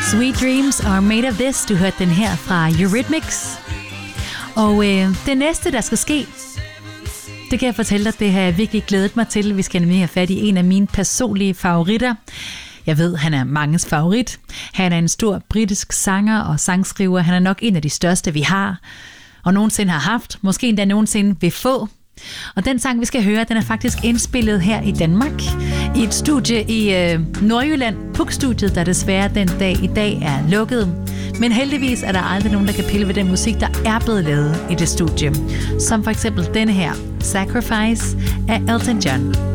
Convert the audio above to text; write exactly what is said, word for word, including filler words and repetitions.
Sweet Dreams Are Made of This. Du hørte den her fra Eurythmics. Og øh, det næste, der skal ske, det kan jeg fortælle dig, det har jeg virkelig glædet mig til. Vi skal nemlig have fat i en af mine personlige favoritter. Jeg ved, han er manges favorit. Han er en stor britisk sanger og sangskriver. Han er nok en af de største, vi har, og nogensinde har haft. Måske endda nogensinde vil få. Og den sang, vi skal høre, den er faktisk indspillet her i Danmark, i et studie i øh, Nordjylland, Puk-studiet, der desværre den dag i dag er lukket. Men heldigvis er der aldrig nogen, der kan pille ved den musik, der er blevet lavet i det studie. Som for eksempel denne her, Sacrifice af Elton John.